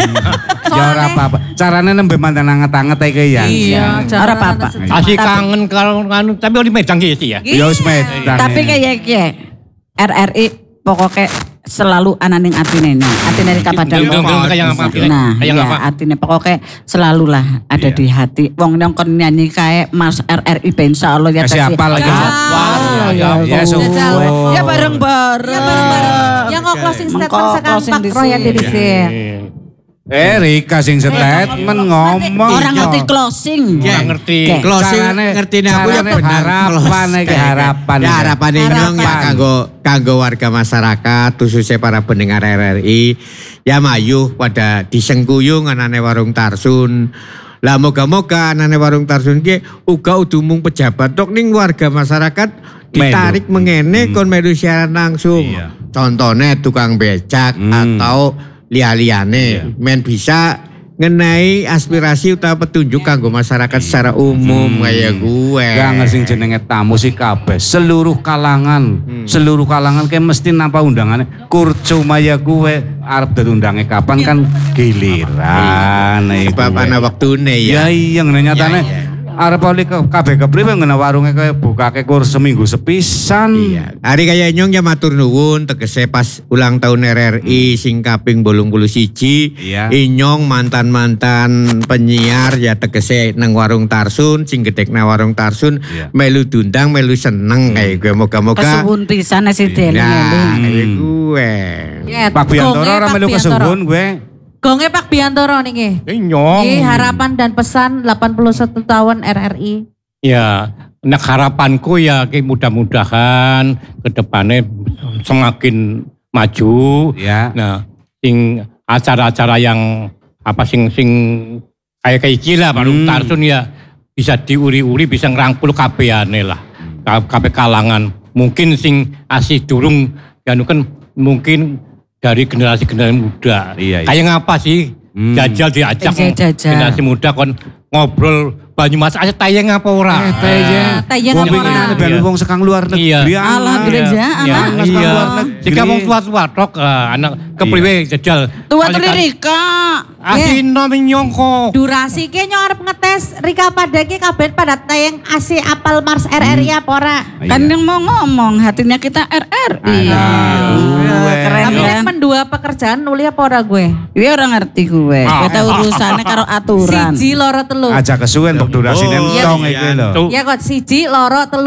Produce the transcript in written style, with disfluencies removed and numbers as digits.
Ya ora apa-apa. Carane nembe mantan anget-anget iki ya. Iya, Ora apa-apa. Asih kangen kalau anu tapi di Medan gitu ya. Ya wis Medan. Tapi kayak RRI pokoknya selalu ananing atine atine kapadang. Kayak apa? Nah, Kayak ya apa? atine pokoknya selalu lah ada di hati. Wong nang kon nyanyi kayak Mas RRI ben insyaallah ya Kasih apa lagi? Ya suwe. Ya bareng-bareng. Ya bareng-bareng. Yang kok closing statement Mengko sekarang closing Pak di Royan sini. Dirisir. Rika sing statement ngomong. Orang ngerti closing. Ora ngerti. Oke. Closing ngertine aku ya bener. Harapan iki harapan. Ya harapan nyong ya kanggo warga masyarakat khususnya para pendengar RRI ya mayu pada disengkuyung anane warung Tarsun. Lah moga-moga anane warung Tarsun ki uga udumung pejabat tok ning warga masyarakat ditarik mengene kon melu siaran langsung. Iya. Contohnya tukang becak atau liane men bisa ngenai aspirasi utawa petunjuk kanggo masyarakat secara umum kayak gue. Gak sing jenenge tamu sih kabeh seluruh kalangan. Seluruh kalangan kayak mesti nampa undangannya. Kurcuma ya gue arep diundange kapan kan giliran. Sebab ana waktune Ya ya. iya nyatane. Arep oleh kabeh kepriwe ngene warunge kaya bukake kur seminggu sepisan. Iya. Hari kaya nyong ya matur nuwun tegese pas ulang tahun RRI sing kaping 81. Iya. Inyong mantan-mantan penyiar ya tegese nang warung Tarsun sing gedekna warung Tarsun Iya. melu diundang melu seneng kayak gue moga-moga. Kesuwun pisan si Deli. Nah, kayak gue. Ya, Pak Biantoro ora melu kesuwun gue. Gonge Pak Biantoro nih. Nyong. Harapan dan pesan 81 tahun RRI. Ya, nah harapanku ya mudah-mudahan ke depannya semakin maju. Ya. Nah, sing acara-acara yang apa sing kayak gila baru Tarsun ya bisa diuri-uri, bisa ngerangkul kabehane lah. Kabeh kalangan. Mungkin sing asih durung ya kan mungkin dari generasi-generasi muda. Iya. Kayak ngapa sih? Jajal diajak Jajal. generasi muda kon ngobrol Banyumas aja tayang apa ora? Tayang apa ora? Ben wong sekang luar negeri. Iya. Alhamdulillah, anak. Iya. luar negeri. Jika wong tua-tua tok anak kepriwe jajal. Tua Rika. Asino minyongko. Durasi ke nyong arep ngetes Rika Padaki kabeh pada tayang asih apal Mars RRI apa ora? Kan yang mau ngomong hatinya kita RRI. Keren Tapi kan? nek mendua pekerjaan nuli apa ora gue? Dia orang ngerti gue. Kita urusannya karo aturan. Siji loro telu. Aja kesuwen untuk durasi Oh, nentong iki lho. Tuh. Ya kok siji loro telu.